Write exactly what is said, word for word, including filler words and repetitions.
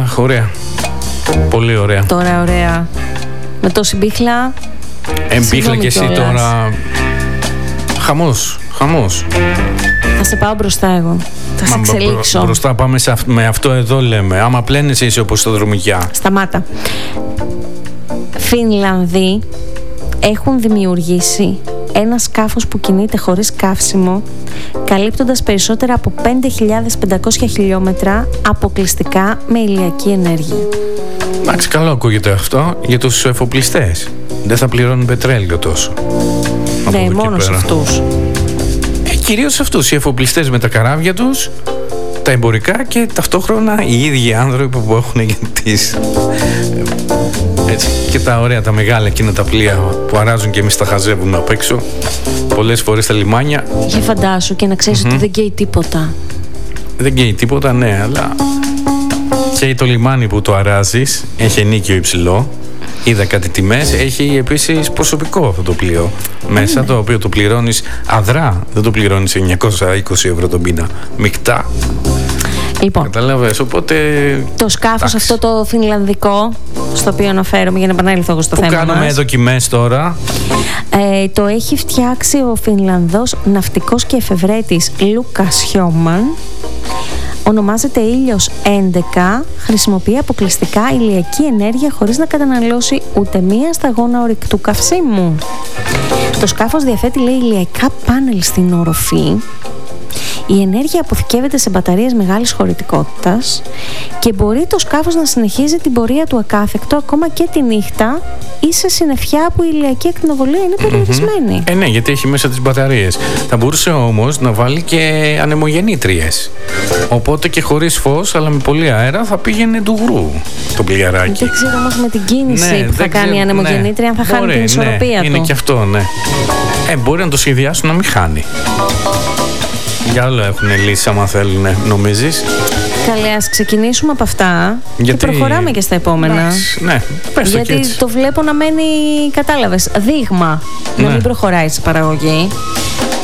Αχ, ωραία. Πολύ ωραία. Τώρα ωραία. Με τόση μπίχλα. Εμπίχλα και εσύ τώρα. Χαμός, χαμός. Θα σε πάω μπροστά εγώ. Θα σε εξελίξω. Μπρο, μπροστά πάμε σε αυ, με αυτό εδώ λέμε. Άμα πλένεσαι είσαι όπως στο δρομικιά. Σταμάτα. Φινλανδοί έχουν δημιουργήσει ένα σκάφος που κινείται χωρίς καύσιμο, καλύπτοντας περισσότερα από πέντε χιλιάδες πεντακόσια χιλιόμετρα αποκλειστικά με ηλιακή ενέργεια. Εντάξει, καλό ακούγεται αυτό για τους εφοπλιστές. Δεν θα πληρώνουν πετρέλαιο τόσο. Ναι, μόνο σε αυτούς. Ε, κυρίως αυτούς, οι εφοπλιστές με τα καράβια τους, τα εμπορικά και ταυτόχρονα οι ίδιοι άνθρωποι που έχουν για τις... Έτσι, και τα ωραία, τα μεγάλα εκείνα τα πλοία που αράζουν και εμείς τα χαζεύουμε απ' έξω πολλές φορές στα λιμάνια. Για φαντάσου και να ξέρεις mm-hmm. ότι δεν καίει τίποτα. Δεν καίει τίποτα, ναι, αλλά και το λιμάνι που το αράζεις έχει ενίκιο υψηλό. Είδα κάτι τιμές, έχει επίσης προσωπικό αυτό το πλοίο μέσα, mm-hmm. το οποίο το πληρώνεις αδρά, δεν το πληρώνεις εννιακόσια είκοσι ευρώ το μήνα, μεικτά. Λοιπόν, καταλαβες, οπότε... Το σκάφος αυτό το φινλανδικό, στο οποίο αναφέρομαι για να επανέλθω εγώ στο που θέμα μας. Που κάνουμε δοκιμές τώρα. Ε, το έχει φτιάξει ο Φινλανδός ναυτικός και εφευρέτης Λούκας Χιόμαν. Ονομάζεται Ήλιος έντεκα, χρησιμοποιεί αποκλειστικά ηλιακή ενέργεια χωρίς να καταναλώσει ούτε μία σταγόνα ορυκτού καυσίμου. Το σκάφος διαθέτει, λέει, ηλιακά πάνελ στην οροφή. Η ενέργεια αποθηκεύεται σε μπαταρίες μεγάλης χωρητικότητας και μπορεί το σκάφος να συνεχίζει την πορεία του ακάθεκτο ακόμα και τη νύχτα ή σε συννεφιά που η ηλιακή ακτινοβολία είναι περιορισμένη. Mm-hmm. Ε, ναι, γιατί έχει μέσα τις μπαταρίες. Θα μπορούσε όμως να βάλει και ανεμογεννήτριες. Οπότε και χωρίς φως, αλλά με πολύ αέρα, θα πήγαινε ντουγρού το πλοιαράκι. Δεν ξέρω όμως με την κίνηση ναι, που θα κάνει η ανεμογεννήτρια, ναι, αν θα χάνει την ισορροπία ναι, του. Είναι και αυτό, ναι. Ε, μπορεί να το σχεδιάσουν να μην χάνει. Για όλα έχουν λύσει, άμα θέλουν, νομίζεις. Καλέ, ας ξεκινήσουμε από αυτά. Γιατί... και προχωράμε και στα επόμενα. Άξ, ναι, πες το. Γιατί το βλέπω να μένει, κατάλαβες, δείγμα. Ναι. Να μην προχωράει σε παραγωγή.